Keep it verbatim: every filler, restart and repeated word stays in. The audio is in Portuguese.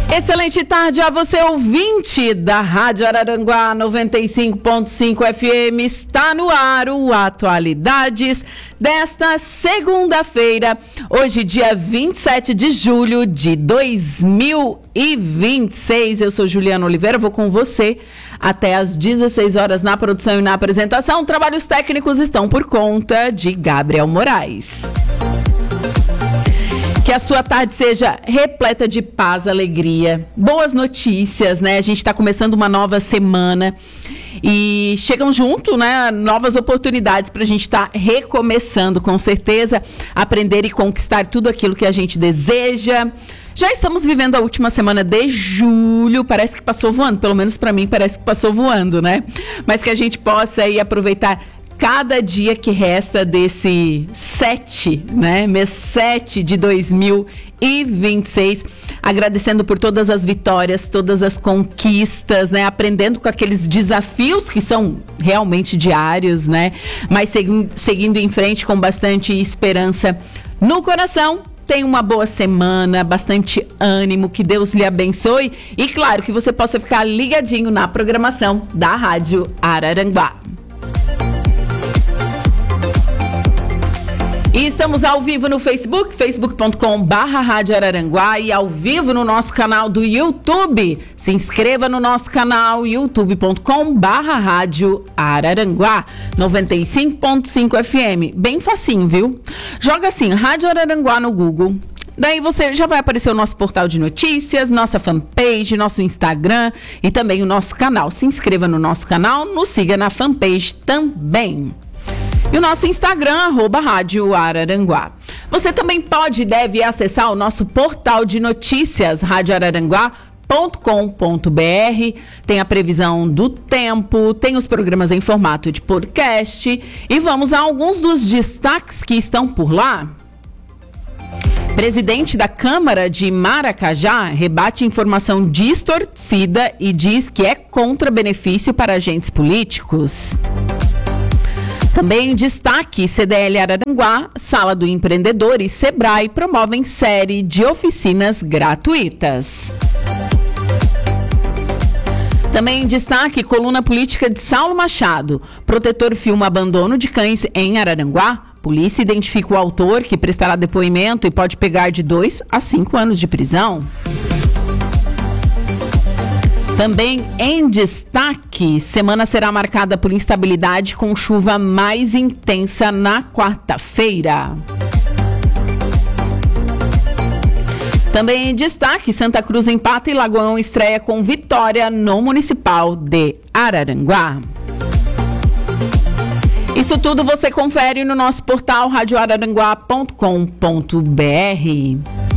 Excelente tarde a você, ouvinte da Rádio Araranguá noventa e cinco ponto cinco F M. Está no ar o Atualidades desta segunda-feira, hoje dia vinte e sete de julho de dois mil e vinte e seis. Eu sou Juliana Oliveira, vou com você até às dezesseis horas na produção e na apresentação. Trabalhos técnicos estão por conta de Gabriel Moraes. Que a sua tarde seja repleta de paz, alegria, boas notícias, né? A gente está começando uma nova semana e chegam junto, né, novas oportunidades para a gente estar tá recomeçando, com certeza, aprender e conquistar tudo aquilo que a gente deseja. Já estamos vivendo a última semana de julho, parece que passou voando, pelo menos para mim parece que passou voando, né? Mas que a gente possa aí aproveitar cada dia que resta desse sete, né, mês sete de dois mil e vinte e seis, agradecendo por todas as vitórias, todas as conquistas, né, aprendendo com aqueles desafios que são realmente diários, né, mas segui- seguindo em frente com bastante esperança no coração. Tenha uma boa semana, bastante ânimo, que Deus lhe abençoe e, claro, que você possa ficar ligadinho na programação da Rádio Araranguá. E estamos ao vivo no Facebook, facebook ponto com barra Rádio Araranguá, e ao vivo no nosso canal do YouTube. Se inscreva no nosso canal, youtube ponto com barra Rádio Araranguá, noventa e cinco ponto cinco F M. Bem facinho, viu? Joga assim, Rádio Araranguá no Google. Daí você já vai aparecer o nosso portal de notícias, nossa fanpage, nosso Instagram e também o nosso canal. Se inscreva no nosso canal, nos siga na fanpage também. E o nosso Instagram, arroba Rádio Araranguá. Você também pode e deve acessar o nosso portal de notícias, rádio araranguá ponto com ponto b r. Tem a previsão do tempo, tem os programas em formato de podcast. E vamos a alguns dos destaques que estão por lá. Presidente da Câmara de Maracajá rebate informação distorcida e diz que é contra benefício para agentes políticos. Também destaque, C D L Araranguá, Sala do Empreendedor e Sebrae promovem série de oficinas gratuitas. Também destaque, coluna política de Saulo Machado. Protetor filma abandono de cães em Araranguá. Polícia identifica o autor, que prestará depoimento e pode pegar de dois a cinco anos de prisão. Também em destaque, semana será marcada por instabilidade com chuva mais intensa na quarta-feira. Também em destaque, Santa Cruz empata e Lagoão estreia com vitória no Municipal de Araranguá. Isso tudo você confere no nosso portal rádio araranguá ponto com ponto b r.